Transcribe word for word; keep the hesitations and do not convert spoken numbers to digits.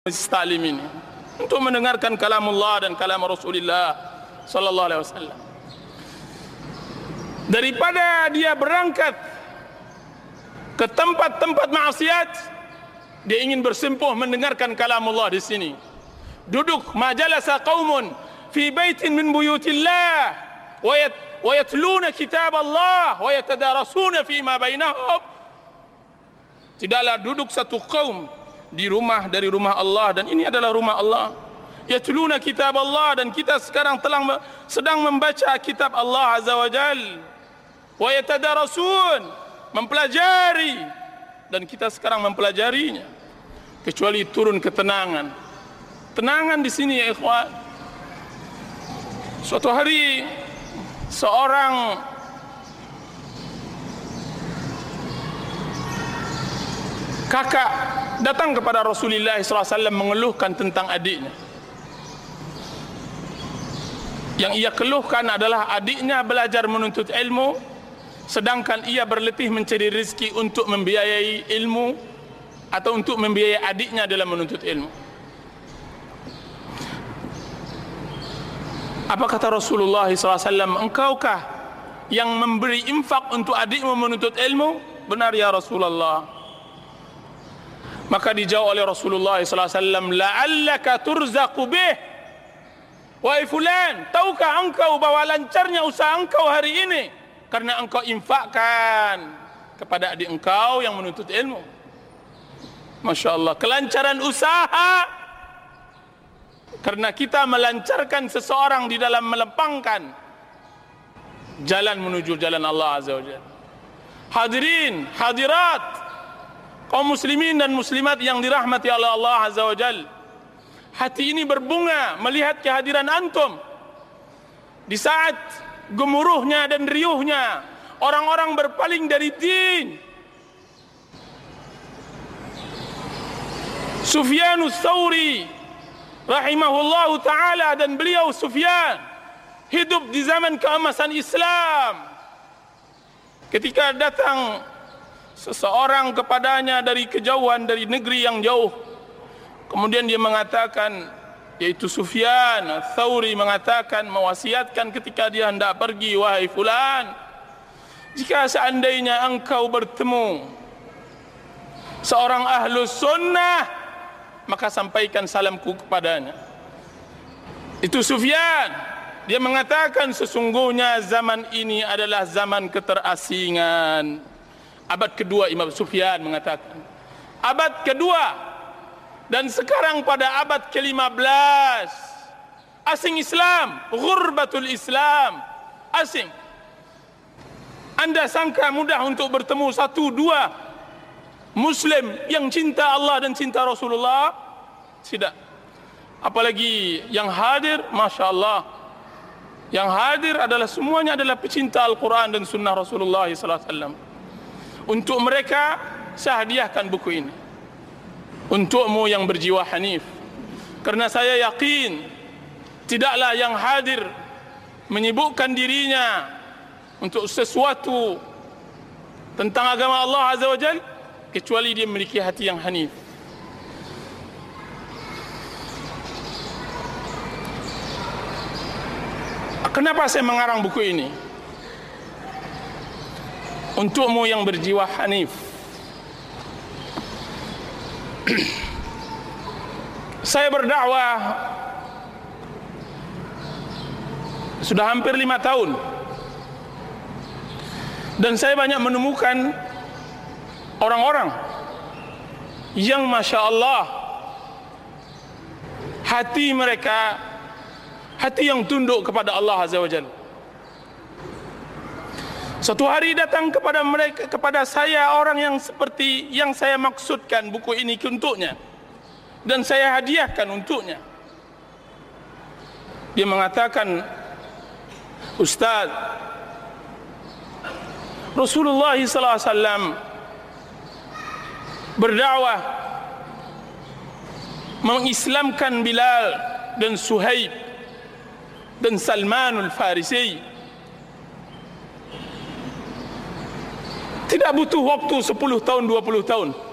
Istalimi ini untuk mendengarkan kalamullah dan kalam Rasulullah sallallahu alaihi wasallam. Daripada dia berangkat ke tempat-tempat maksiat, dia ingin bersimpuh mendengarkan kalamullah di sini. Duduk majalasa qaumun fi baitin min buyutillah wa yatluna kitab Allah wa yatadarasuna fi ma bainahum. Tidaklah duduk satu kaum di rumah dari rumah Allah, dan ini adalah rumah Allah. Yatluna kitab Allah, dan kita sekarang telah sedang membaca kitab Allah Azza wa Jal. Wa yatadarasun, mempelajari, dan kita sekarang mempelajarinya. Kecuali turun ketenangan. Tenangan di sini ya ikhwan. Suatu hari seorang kakak datang kepada Rasulullah sallallahu alaihi wasallam mengeluhkan tentang adiknya. Yang ia keluhkan adalah adiknya belajar menuntut ilmu, sedangkan ia berletih mencari rezeki untuk membiayai ilmu atau untuk membiayai adiknya dalam menuntut ilmu. Apa kata Rasulullah sallallahu alaihi wasallam? Engkaukah yang memberi infak untuk adikmu menuntut ilmu? Benar ya Rasulullah. Maka dijawab oleh Rasulullah sallallahu alaihi wasallam, la'allaka turzaqu bih. Wahai fulan, tahukah engkau bahwa lancarnya usaha engkau hari ini karena engkau infakkan kepada adik engkau yang menuntut ilmu. Masya Allah, kelancaran usaha karena kita melancarkan seseorang di dalam melempangkan jalan menuju jalan Allah Azza wa Jalla. Hadirin, hadirat, kaum muslimin dan muslimat yang dirahmati oleh Allah Azza wa Jal, hati ini berbunga melihat kehadiran antum di saat gemuruhnya dan riuhnya orang-orang berpaling dari din. Sufyanus Tsauri rahimahullahu ta'ala, dan beliau Sufyan hidup di zaman keemasan Islam. Ketika datang seseorang kepadanya dari kejauhan, dari negeri yang jauh, kemudian dia mengatakan, yaitu Sufyan Tsauri mengatakan, mewasiatkan ketika dia hendak pergi, wahai fulan, jika seandainya engkau bertemu seorang ahlus sunnah, maka sampaikan salamku kepadanya. Itu Sufyan. Dia mengatakan, sesungguhnya zaman ini adalah zaman keterasingan. Abad kedua, Imam Sufyan mengatakan. Abad kedua. Dan sekarang pada abad ke lima belas. Asing Islam. Ghurbatul Islam. Asing. Anda sangka mudah untuk bertemu satu dua Muslim yang cinta Allah dan cinta Rasulullah? Tidak. Apalagi yang hadir, Masya Allah. Yang hadir adalah semuanya adalah pecinta Al-Quran dan Sunnah Rasulullah sallallahu alaihi wasallam. Untuk mereka saya hadiahkan buku ini. Untukmu yang berjiwa hanif. Karena saya yakin tidaklah yang hadir menyibukkan dirinya untuk sesuatu tentang agama Allah Azza wa Jalla kecuali dia memiliki hati yang hanif. Kenapa saya mengarang buku ini? Untukmu yang berjiwa hanif. Saya berdakwah sudah hampir lima tahun, dan saya banyak menemukan orang-orang yang Masya Allah hati mereka hati yang tunduk kepada Allah Azza wa Jalla. Suatu hari datang kepada mereka, kepada saya, orang yang seperti yang saya maksudkan buku ini untuknya, dan saya hadiahkan untuknya. Dia mengatakan, Ustaz, Rasulullah sallallahu alaihi wasallam berdakwah mengislamkan Bilal dan Suhaib dan Salmanul Farisi. Tidak butuh waktu sepuluh tahun, dua puluh tahun.